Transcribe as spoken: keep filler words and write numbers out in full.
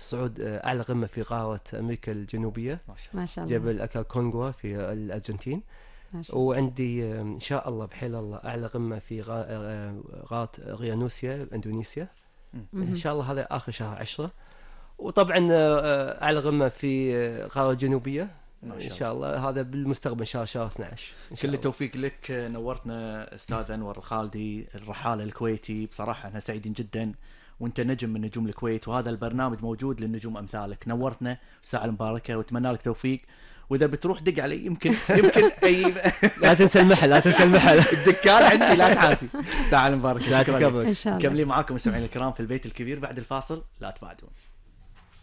صعود أعلى قمة في قارة أمريكا الجنوبية، ما شاء الله، جبل أكاكونغوا في الأرجنتين. وعندي إن شاء الله بحيل الله أعلى قمة في غارة غيانوسيا إندونيسيا إن شاء الله، هذا آخر شهر عشرة. وطبعا أعلى قمة في غارة جنوبية إن شاء الله، هذا بالمستقبل شهر شهر اثنا عشر. كل التوفيق لك. نورتنا أستاذ أنور الخالدي الرحالة الكويتي، بصراحة احنا سعيدين جدا، وانت نجم من نجوم الكويت، وهذا البرنامج موجود للنجوم أمثالك. نورتنا الساعة المباركة، واتمنى لك توفيق. واذا بتروح دق علي يمكن يمكن اي لا تنسى المحل، لا تنسى المحل الدكان عندي، لا تحاتي. ساعة المباركة، شكرا. كملي معاكم مستمعين الكرام في البيت الكبير بعد الفاصل، لا تبعدون.